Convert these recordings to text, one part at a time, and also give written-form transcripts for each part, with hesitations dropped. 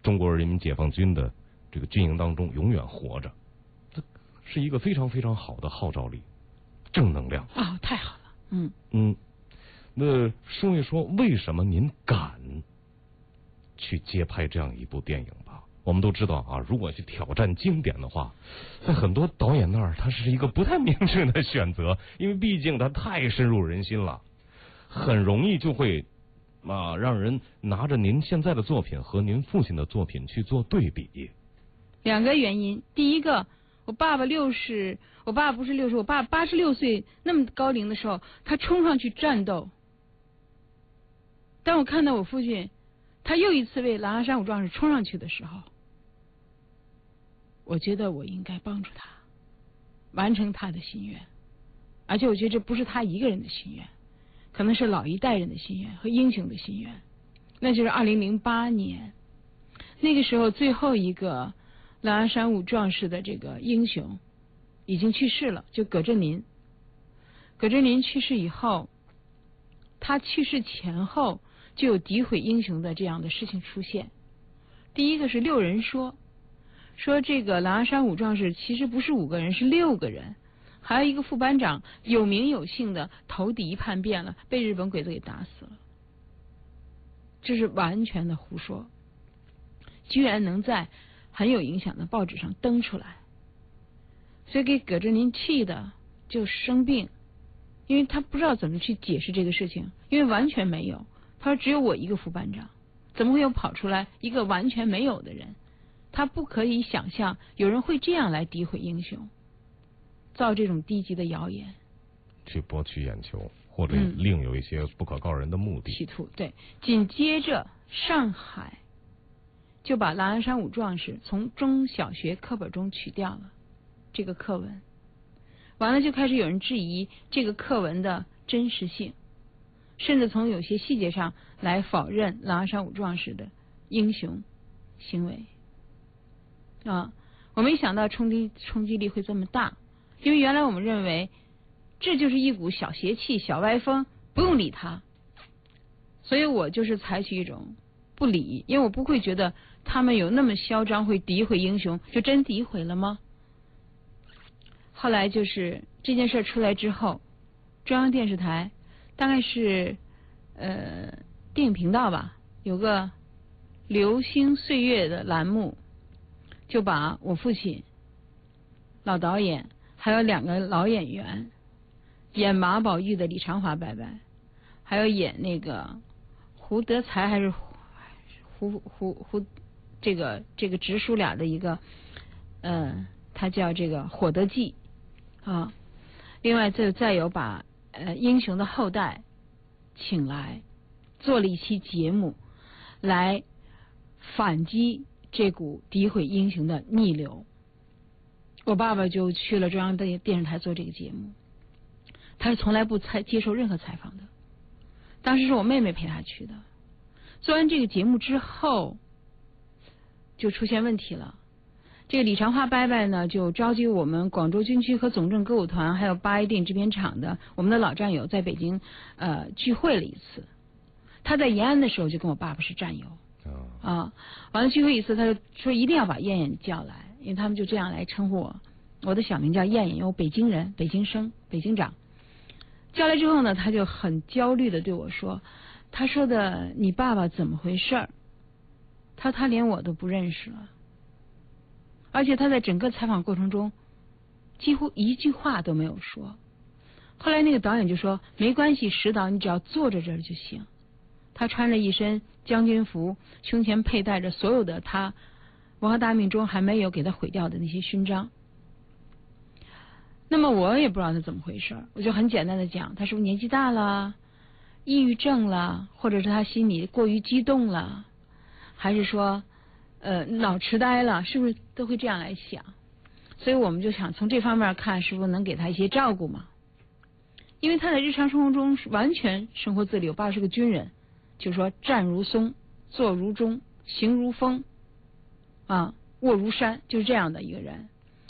中国人民解放军的这个军营当中永远活着，这是一个非常非常好的号召力，正能量啊，太好了。 那说一说为什么您敢去接拍这样一部电影吧？我们都知道啊，如果去挑战经典的话，在很多导演那儿，他是一个不太明智的选择，因为毕竟他太深入人心了，很容易就会让人拿着您现在的作品和您父亲的作品去做对比。 两个原因，第一个，我爸不是60，我爸86岁那么高龄的时候，他冲上去战斗。当我看到我父亲，他又一次为狼牙山5壮士冲上去的时候，我觉得我应该帮助他，完成他的心愿。而且我觉得这不是他一个人的心愿，可能是老一代人的心愿和英雄的心愿。那就是2008年，那个时候最后一个狼牙山5壮士的这个英雄已经去世了，就葛振林。葛振林去世以后，他去世前后就有诋毁英雄的这样的事情出现。第一个是6人说这个狼牙山5壮士其实不是5个人，是6个人，还有一个副班长有名有姓的投敌叛变了，被日本鬼子给打死了。这是完全的胡说，居然能在很有影响的报纸上登出来，所以给葛振林气的就生病，因为他不知道怎么去解释这个事情，因为完全没有。他说只有我一个副班长，怎么会有跑出来一个完全没有的人？他不可以想象有人会这样来诋毁英雄，造这种低级的谣言， 去博取眼球，或者另有一些不可告人的目的。 企图对。紧接着上海就把狼牙山5壮士从中小学课本中取掉了这个课文，完了就开始有人质疑这个课文的真实性，甚至从有些细节上来否认狼牙山5壮士的英雄行为我没想到冲击力会这么大，因为原来我们认为这就是一股小邪气、小歪风，不用理他，所以我就是采取一种不理，因为我不会觉得他们有那么嚣张会诋毁英雄，就真诋毁了吗？后来就是这件事出来之后，中央电视台大概是电影频道吧，有个流星岁月的栏目，就把我父亲、老导演还有2个老演员，演马宝玉的李长华伯伯，还有演那个胡德才还是胡这个直属俩的一个他叫这个火德记另外再有把英雄的后代请来做了一期节目来反击这股诋毁英雄的逆流。我爸爸就去了中央的电视台做这个节目，他是从来不接受任何采访的，当时是我妹妹陪他去的。做完这个节目之后就出现问题了，这个李长华伯伯呢就召集我们广州军区和总政歌舞团还有八一电影制片厂的我们的老战友在北京聚会了一次。他在延安的时候就跟我爸爸是战友完了聚会一次，他就说一定要把燕燕叫来，因为他们就这样来称呼我，我的小名叫燕燕，因为我北京人、北京生、北京长。叫来之后呢，他就很焦虑的对我说，他说的你爸爸怎么回事？他连我都不认识了，而且他在整个采访过程中几乎一句话都没有说。后来那个导演就说没关系，石导你只要坐在这儿就行。他穿着一身将军服，胸前佩戴着所有的他文化大革命中还没有给他毁掉的那些勋章。那么我也不知道他怎么回事，我就很简单的讲，他是不是年纪大了，抑郁症了，或者是他心里过于激动了，还是说脑痴呆了，是不是都会这样来想？所以我们就想从这方面看，是不是能给他一些照顾嘛？因为他在日常生活中是完全生活自理，我爸是个军人，就说站如松，坐如钟，行如风卧如山，就是这样的一个人。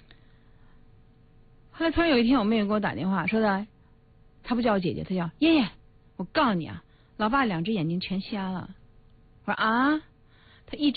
后来突然有一天我妹妹给我打电话说的，她不叫我姐姐，她叫燕燕，我告诉你啊，老爸2只眼睛全瞎了。我说他一直